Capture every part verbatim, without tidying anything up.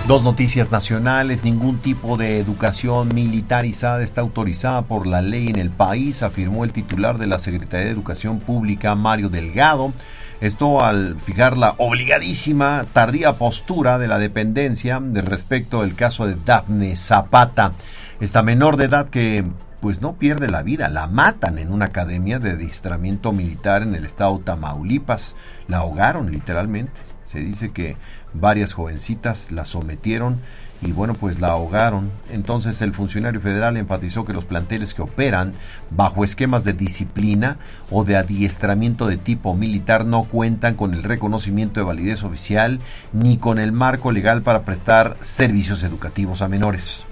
Dos noticias nacionales. Ningún tipo de educación militarizada está autorizada por la ley en el país, afirmó el titular de la Secretaría de Educación Pública, Mario Delgado. Esto al fijar la obligadísima, tardía postura de la dependencia de respecto del caso de Dafne Zapata, esta menor de edad que pues no pierde la vida, la matan en una academia de adiestramiento militar en el estado de Tamaulipas, la ahogaron literalmente. Se dice que varias jovencitas la sometieron y bueno, pues la ahogaron. Entonces el funcionario federal enfatizó que los planteles que operan bajo esquemas de disciplina o de adiestramiento de tipo militar no cuentan con el reconocimiento de validez oficial ni con el marco legal para prestar servicios educativos a menores.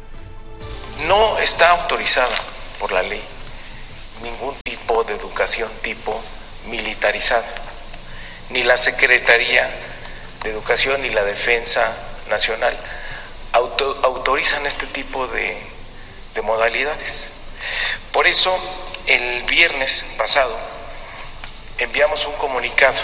No está autorizada por la ley ningún tipo de educación tipo militarizada, ni la Secretaría de Educación ni la Defensa Nacional auto, autorizan este tipo de, de modalidades. Por eso, el viernes pasado enviamos un comunicado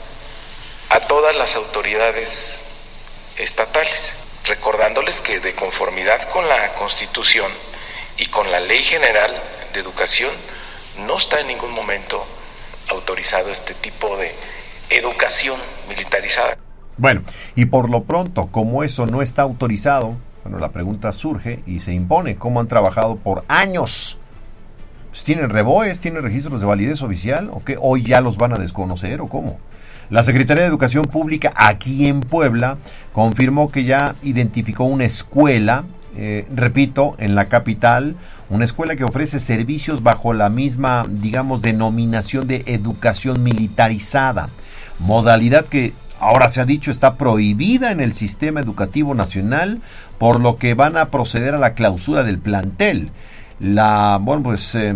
a todas las autoridades estatales, recordándoles que de conformidad con la Constitución y con la Ley General de Educación no está en ningún momento autorizado este tipo de educación militarizada. Bueno, y por lo pronto, como eso no está autorizado, bueno, la pregunta surge y se impone: ¿cómo han trabajado por años? ¿Tienen reboes, tienen registros de validez oficial o qué? ¿Hoy ya los van a desconocer o cómo? La Secretaría de Educación Pública aquí en Puebla confirmó que ya identificó una escuela, eh, repito, en la capital, una escuela que ofrece servicios bajo la misma, digamos, denominación de educación militarizada, modalidad que ahora se ha dicho está prohibida en el sistema educativo nacional, por lo que van a proceder a la clausura del plantel. La, bueno, pues, eh,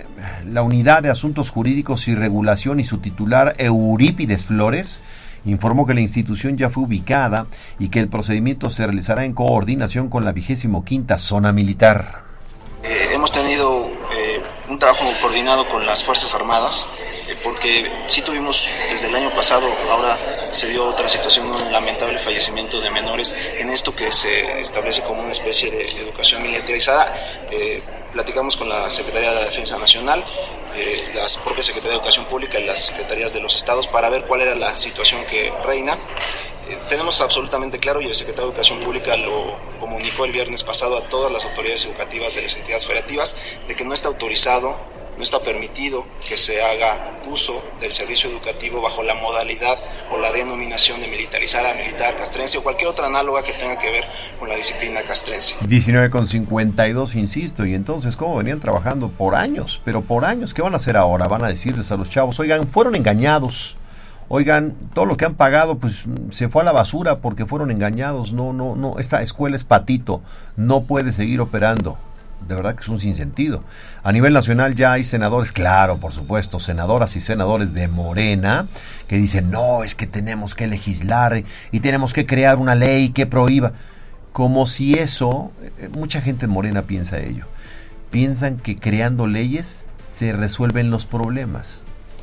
la Unidad de Asuntos Jurídicos y Regulación y su titular, Eurípides Flores, informó que la institución ya fue ubicada y que el procedimiento se realizará en coordinación con la vigésimo quinta Zona Militar. Eh, hemos tenido eh, un trabajo coordinado con las Fuerzas Armadas, porque sí tuvimos desde el año pasado, ahora se dio otra situación, un lamentable fallecimiento de menores en esto que se establece como una especie de educación militarizada. Eh, platicamos con la Secretaría de la Defensa Nacional, eh, las propias Secretarías de Educación Pública y las Secretarías de los Estados para ver cuál era la situación que reina. Eh, tenemos absolutamente claro, y el Secretario de Educación Pública lo comunicó el viernes pasado a todas las autoridades educativas de las entidades federativas, de que no está autorizado, no está permitido que se haga uso del servicio educativo bajo la modalidad o la denominación de militarizada, militar, castrense o cualquier otra análoga que tenga que ver con la disciplina castrense. diecinueve con cincuenta y dos, insisto, y entonces, ¿cómo venían trabajando por años? Pero por años, ¿qué van a hacer ahora? Van a decirles a los chavos: oigan, fueron engañados, oigan, todo lo que han pagado pues se fue a la basura porque fueron engañados, no, no, no, esta escuela es patito, no puede seguir operando. De verdad que es un sinsentido. A nivel nacional ya hay senadores, claro, por supuesto, senadoras y senadores de Morena, que dicen: no, es que tenemos que legislar y tenemos que crear una ley que prohíba. Como si eso, mucha gente en Morena piensa ello. Piensan que creando leyes se resuelven los problemas.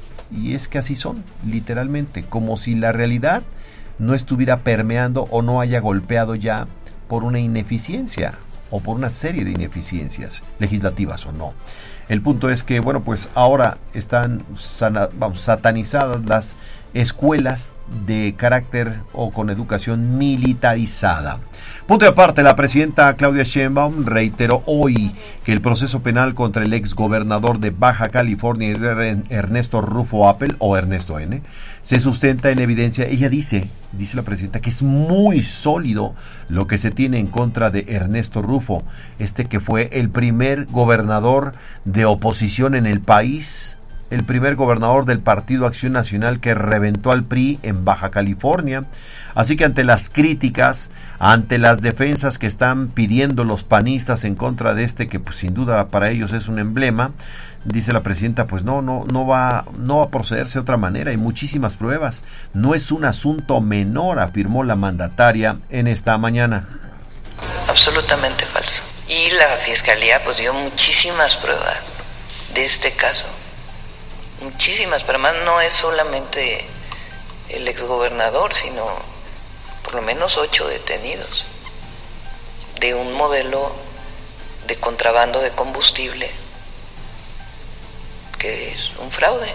Y es que así son, literalmente, como si la realidad no estuviera permeando o no haya golpeado ya por una ineficiencia o por una serie de ineficiencias, legislativas o no. El punto es que, bueno, pues ahora están sana, vamos, satanizadas las escuelas de carácter o con educación militarizada. Punto de aparte, la presidenta Claudia Sheinbaum reiteró hoy que el proceso penal contra el exgobernador de Baja California, Ernesto Rufo Appel, o Ernesto N., se sustenta en evidencia. Ella dice, dice la presidenta, que es muy sólido lo que se tiene en contra de Ernesto Rufo, este que fue el primer gobernador de oposición en el país, el primer gobernador del Partido Acción Nacional que reventó al P R I en Baja California. Así que ante las críticas, ante las defensas que están pidiendo los panistas en contra de este, que pues sin duda para ellos es un emblema, dice la presidenta, pues no, no, no va, no va a procederse de otra manera, hay muchísimas pruebas. No es un asunto menor, afirmó la mandataria en esta mañana. Absolutamente falso. Y la fiscalía pues dio muchísimas pruebas de este caso. Muchísimas, pero además no es solamente el exgobernador, sino por lo menos ocho detenidos. de un modelo de contrabando de combustible que es un fraude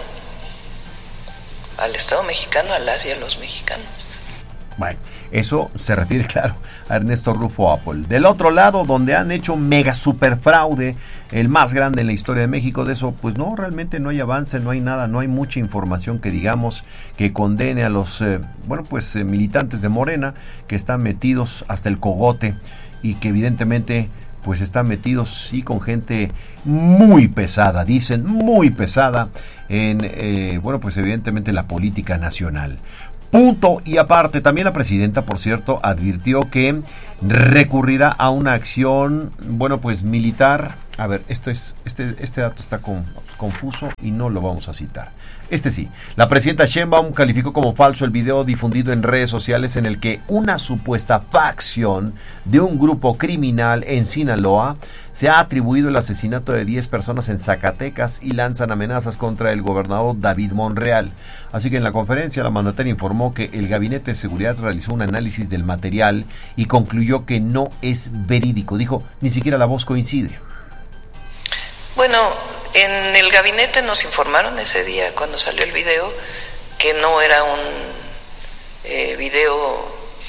al Estado mexicano, a las y a los mexicanos. Bueno, eso se refiere, claro, a Ernesto Rufo Apple. Del otro lado, donde han hecho mega super fraude, el más grande en la historia de México, de eso, pues no, realmente no hay avance, no hay nada, no hay mucha información que digamos que condene a los, eh, bueno, pues eh, militantes de Morena, que están metidos hasta el cogote y que evidentemente pues están metidos sí con gente muy pesada, dicen muy pesada en, eh, bueno, pues evidentemente la política nacional. Punto y aparte, también la presidenta, por cierto, advirtió que recurrirá a una acción, bueno, pues militar. A ver, esto es, este, este dato está con, confuso y no lo vamos a citar. Este sí, la presidenta Sheinbaum calificó como falso el video difundido en redes sociales en el que una supuesta facción de un grupo criminal en Sinaloa se ha atribuido el asesinato de diez personas en Zacatecas y lanzan amenazas contra el gobernador David Monreal. Así que en la conferencia la mandataria informó que el Gabinete de Seguridad realizó un análisis del material y concluyó que no es verídico. Dijo, ni siquiera la voz coincide. Bueno, en el gabinete nos informaron ese día cuando salió el video que no era un eh, video,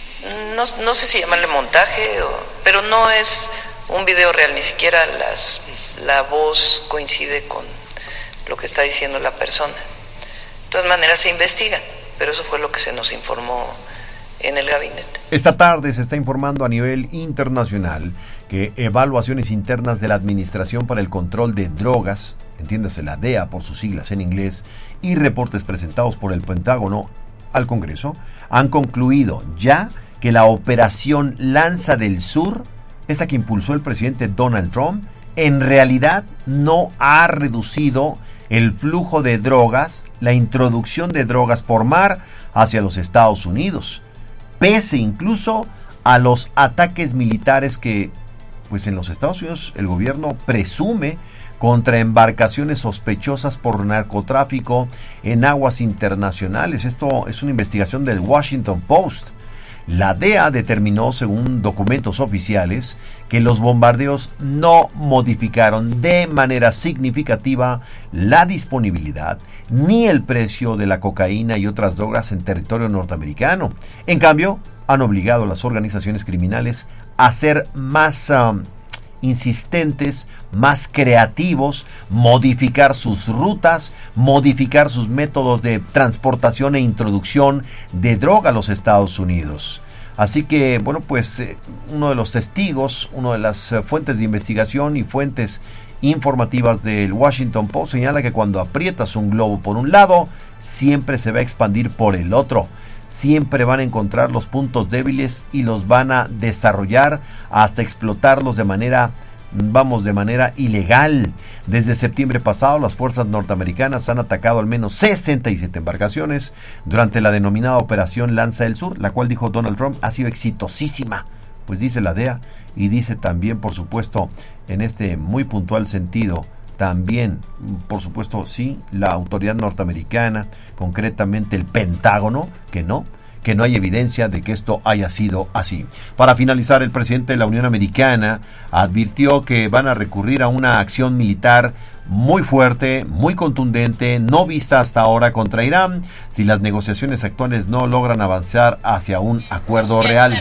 no, no sé si llamarle montaje, o, pero no es un video real, ni siquiera las, la voz coincide con lo que está diciendo la persona. De todas maneras se investigan, pero eso fue lo que se nos informó en el gabinete. Esta tarde se está informando a nivel internacional que evaluaciones internas de la Administración para el Control de Drogas, entiéndase la D E A por sus siglas en inglés, y reportes presentados por el Pentágono al Congreso, han concluido ya que la operación Lanza del Sur, esta que impulsó el presidente Donald Trump, en realidad no ha reducido el flujo de drogas, la introducción de drogas por mar hacia los Estados Unidos, pese incluso a los ataques militares que, pues en los Estados Unidos el gobierno presume contra embarcaciones sospechosas por narcotráfico en aguas internacionales. Esto es una investigación del Washington Post. La D E A determinó, según documentos oficiales, que los bombardeos no modificaron de manera significativa la disponibilidad ni el precio de la cocaína y otras drogas en territorio norteamericano. En cambio, han obligado a las organizaciones criminales a ser más um, insistentes, más creativos, modificar sus rutas, modificar sus métodos de transportación e introducción de droga a los Estados Unidos. Así que, bueno, pues eh, uno de los testigos, una de las eh, fuentes de investigación y fuentes informativas del Washington Post señala que cuando aprietas un globo por un lado, siempre se va a expandir por el otro. Siempre van a encontrar los puntos débiles y los van a desarrollar hasta explotarlos de manera, vamos, de manera ilegal. Desde septiembre pasado, las fuerzas norteamericanas han atacado al menos sesenta y siete embarcaciones durante la denominada Operación Lanza del Sur, la cual, dijo Donald Trump, ha sido exitosísima. Pues dice la D E A y dice también, por supuesto, en este muy puntual sentido, también, por supuesto, sí, la autoridad norteamericana, concretamente el Pentágono, que no, que no hay evidencia de que esto haya sido así. Para finalizar, el presidente de la Unión Americana advirtió que van a recurrir a una acción militar muy fuerte, muy contundente, no vista hasta ahora contra Irán, si las negociaciones actuales no logran avanzar hacia un acuerdo real.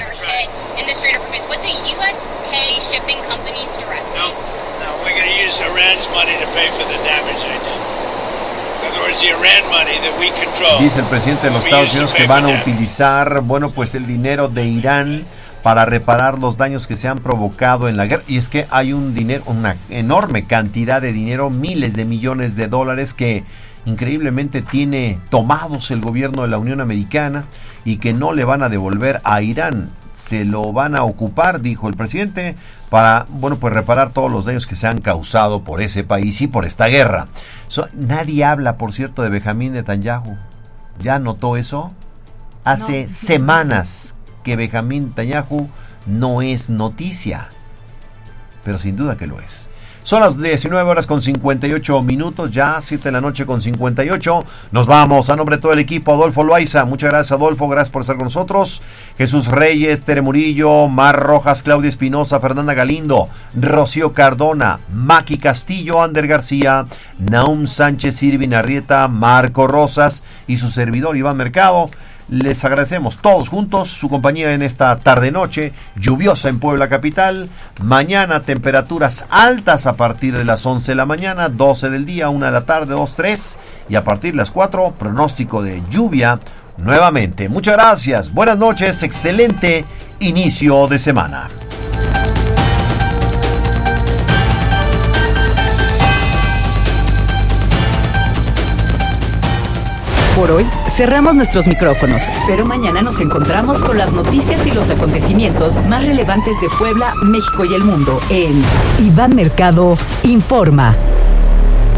Dice el presidente de los Estados Unidos que van a utilizar, bueno, pues el dinero de Irán para reparar los daños que se han provocado en la guerra. Y es que hay un dinero, una enorme cantidad de dinero, miles de millones de dólares que increíblemente tiene tomados el gobierno de la Unión Americana y que no le van a devolver a Irán. Se lo van a ocupar, dijo el presidente, para, bueno, pues reparar todos los daños que se han causado por ese país y por esta guerra. So, nadie habla, por cierto, de Benjamín Netanyahu. ¿Ya notó eso? Hace no. semanas que Benjamín Netanyahu no es noticia, pero sin duda que lo es. Son las diecinueve horas con cincuenta y ocho minutos, ya siete de la noche con cincuenta y ocho. Nos vamos a nombre de todo el equipo. Adolfo Loaiza, muchas gracias Adolfo, gracias por estar con nosotros. Jesús Reyes, Tere Murillo, Mar Rojas, Claudia Espinosa, Fernanda Galindo, Rocío Cardona, Maki Castillo, Ander García, Naum Sánchez, Irvin Arrieta, Marco Rosas y su servidor Iván Mercado. Les agradecemos todos juntos su compañía en esta tarde-noche lluviosa en Puebla capital. Mañana temperaturas altas a partir de las once de la mañana, doce del día, una de la tarde, dos, tres. Y a partir de las cuatro, pronóstico de lluvia nuevamente. Muchas gracias, buenas noches, excelente inicio de semana. Por hoy cerramos nuestros micrófonos, pero mañana nos encontramos con las noticias y los acontecimientos más relevantes de Puebla, México y el mundo en Iván Mercado Informa.